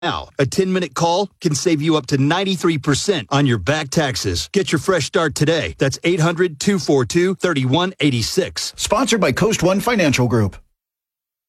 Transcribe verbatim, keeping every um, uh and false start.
Now, a ten-minute call can save you up to ninety-three percent on your back taxes. Get your fresh start today. That's eight hundred, two four two, three one eight six. Sponsored by Coast One Financial Group.